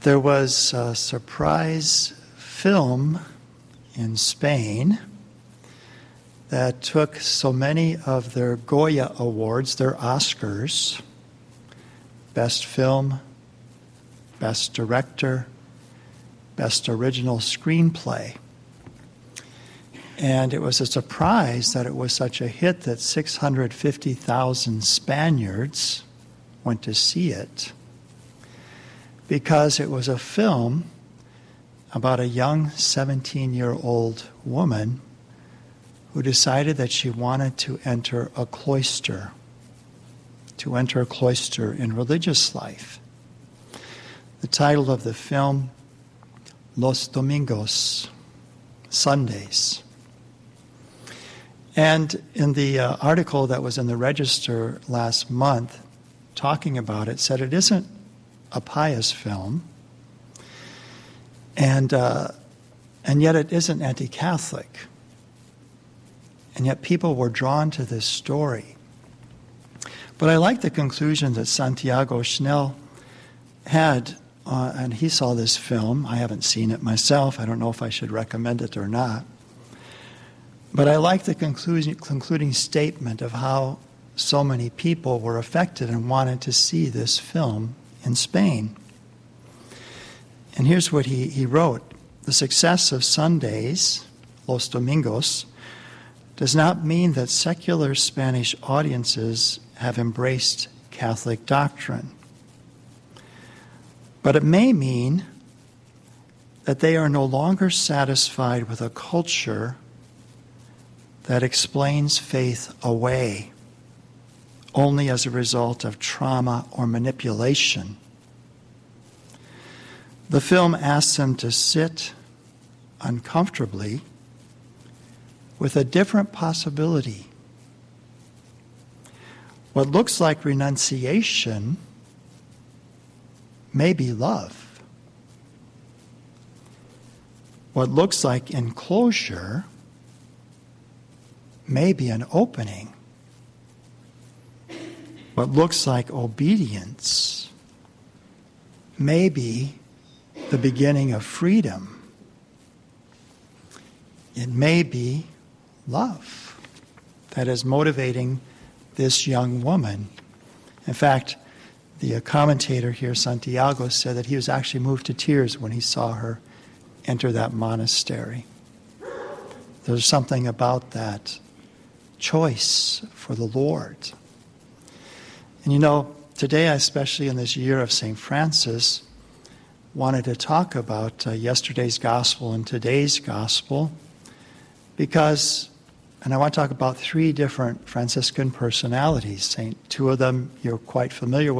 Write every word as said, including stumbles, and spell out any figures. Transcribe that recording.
there was a surprise film in Spain that took so many of their Goya Awards, their Oscars, Best Film, Best Director, Best Original Screenplay. And it was a surprise that it was such a hit that six hundred fifty thousand Spaniards went to see it, because it was a film about a young seventeen-year-old woman who decided that she wanted to enter a cloister, to enter a cloister in religious life. The title of the film, Los Domingos, Sundays. And in the uh, article that was in the Register last month talking about it, said it isn't a pious film, and uh, and yet it isn't anti-Catholic. And yet people were drawn to this story. But I like the conclusion that Santiago Schnell had, uh, and he saw this film. I haven't seen it myself. I don't know if I should recommend it or not. But I like the conclusion, concluding statement of how so many people were affected and wanted to see this film in Spain. And here's what he, he wrote. The success of Sundays, Los Domingos, does not mean that secular Spanish audiences have embraced Catholic doctrine. But it may mean that they are no longer satisfied with a culture that explains faith away only as a result of trauma or manipulation. The film asks them to sit uncomfortably with a different possibility. What looks like renunciation may be love. What looks like enclosure may be an opening. What looks like obedience may be the beginning of freedom. It may be love that is motivating this young woman. In fact, the commentator here, Santiago, said that he was actually moved to tears when he saw her enter that monastery. There's something about that choice for the Lord. And you know, today, especially in this year of Saint Francis, wanted to talk about uh, yesterday's gospel and today's gospel, because, and I want to talk about three different Franciscan personalities. Saint, two of them you're quite familiar with.